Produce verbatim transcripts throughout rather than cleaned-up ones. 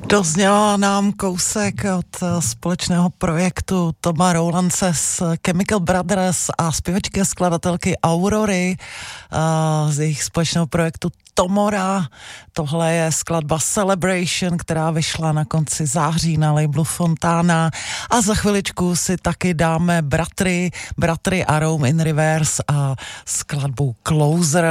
Dozněla nám kousek od společného projektu Toma Rowlandse s Chemical Brothers a zpěvačky a skladatelky Aurory z jejich společného projektu Tomora. Tohle je skladba Celebration, která vyšla na konci září na labelu Fontana a za chviličku si taky dáme Bratry, Bratry a Rome in Reverse a skladbu Closer.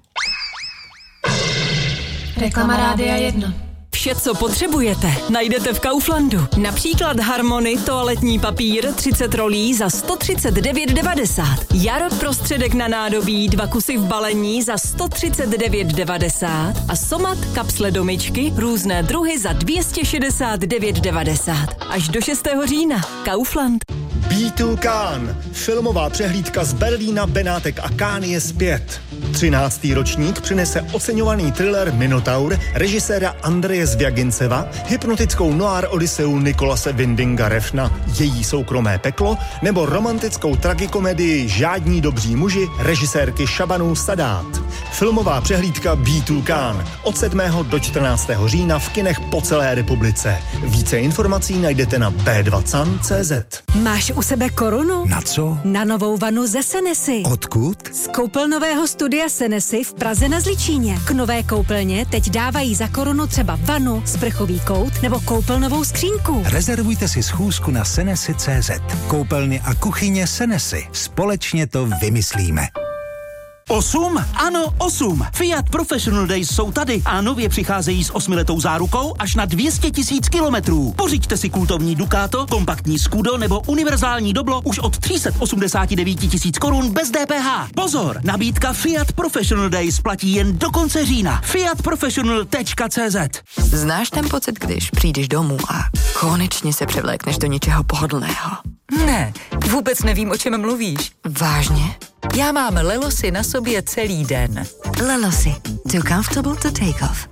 Reklama Rádia jedna. Vše, co potřebujete, najdete v Kauflandu. Například Harmony toaletní papír třicet rolí za sto třicet devět devadesát. Jar prostředek na nádobí dva kusy v balení za sto třicet devět devadesát a Somat kapsle do myčky různé druhy za dvě stě šedesát devět devadesát. Až do šestého října. Kaufland. bé dva Cannes. Filmová přehlídka z Berlína, Benátek a Cannes je zpět. třináctý ročník přinese oceňovaný thriller Minotaur režiséra Andreje Zvjaginceva, hypnotickou noir odyseu Nikolase Windinga Refna Její soukromé peklo nebo romantickou tragikomedii Žádní dobří muži režisérky Shabanu Sadát. Filmová přehlídka bé dva Cannes od sedmého do čtrnáctého října v kinech po celé republice. Více informací najdete na bé dva can tečka cé zet. Máš u sebe korunu? Na co? Na novou vanu ze Senesy. Odkud? Z koupelnového studia Senesy v Praze na Zličíně. K nové koupelně teď dávají za korunu třeba vanu, sprchový kout nebo koupelnovou skřínku. Rezervujte si schůzku na senesy tečka cé zet. Koupelny a kuchyně Senesy. Společně to vymyslíme. Osm? Ano, osm. Fiat Professional Days jsou tady a nově přicházejí s osmiletou zárukou až na dvě stě tisíc kilometrů. Pořiďte si kultovní Ducato, kompaktní Scudo nebo univerzální Doblo už od tři sta osmdesát devět tisíc korun bez dé pé há. Pozor, nabídka Fiat Professional Days platí jen do konce října. fiat professional tečka cé zet. Znáš ten pocit, když přijdeš domů a konečně se převlékneš do něčeho pohodlného? Ne, vůbec nevím, o čem mluvíš. Vážně? Já mám Lelosy na sobě celý den. Lelosy. Too comfortable to take off.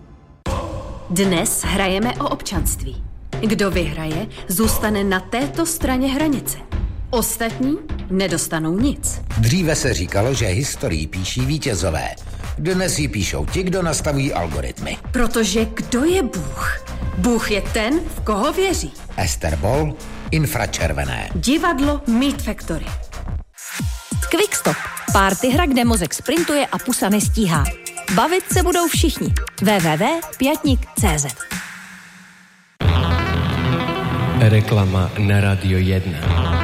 Dnes hrajeme o občanství. Kdo vyhraje, zůstane na této straně hranice. Ostatní nedostanou nic. Dříve se říkalo, že historii píší vítězové. Dnes ji píšou ti, kdo nastavují algoritmy. Protože kdo je Bůh? Bůh je ten, v koho věří. Ester Boll, infračervené. Divadlo Meat Factory. Quickstop. Party hra, kde mozek sprintuje a pusa nestíhá. Bavit se budou všichni. w w w tečka pětník tečka cé zet. Reklama na Radio jedna.